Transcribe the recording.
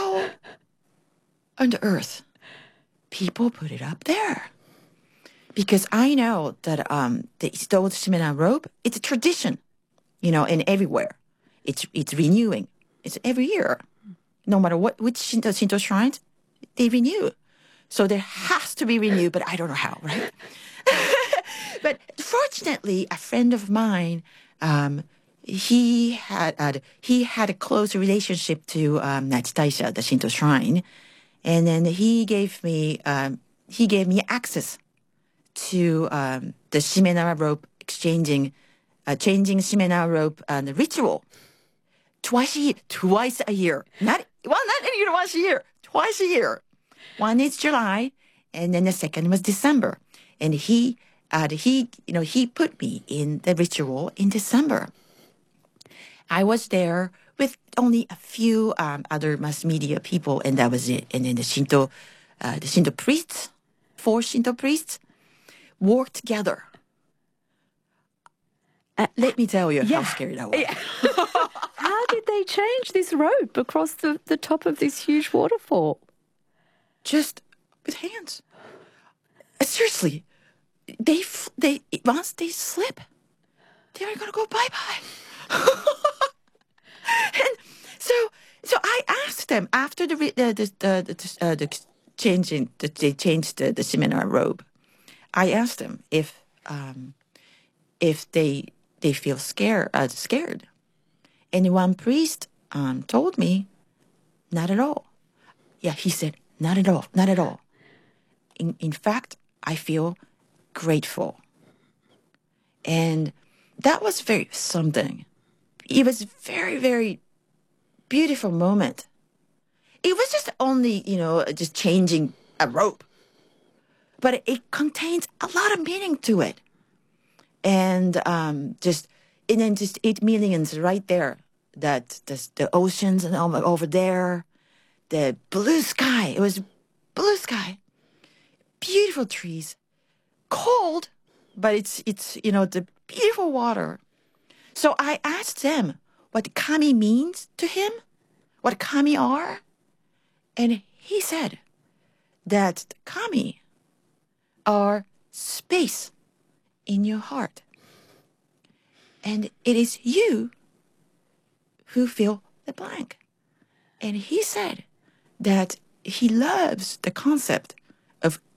how on the earth people put it up there? Because I know that the old Shimena robe, it's a tradition, and everywhere. It's renewing. It's every year. No matter which Shinto shrines, they renew. So there has to be renewed, but I don't know how, right? But fortunately, a friend of mine, he had a close relationship to Nachitaisha, the Shinto shrine, and then he gave me access to the Shimenara rope changing Shimenara rope ritual twice a year. Not even once a year, twice a year. One is July, and then the second was December. And he put me in the ritual in December. I was there with only a few other mass media people, and that was it. And then the Shinto priests, 4 Shinto priests, worked together. Let me tell you how scary that was. Yeah. How did they change this rope across the top of this huge waterfall? Just with hands. Seriously, they once they slip, they're gonna go bye-bye. And so I asked them after they changed the seminar robe. I asked them if they feel scared, and one priest told me, not at all. Yeah, he said, not at all, not at all. In fact, I feel grateful, and that was very something. It was very, very beautiful moment. It was just only, just changing a rope, but it contains a lot of meaning to it. And just 8 millions right there. That the oceans and over there, the blue sky. It was blue sky, beautiful trees, cold, but it's the beautiful water. So I asked them what kami means to him, what kami are, and he said that kami are space in your heart. And it is you who fill the blank. And he said that he loves the concept of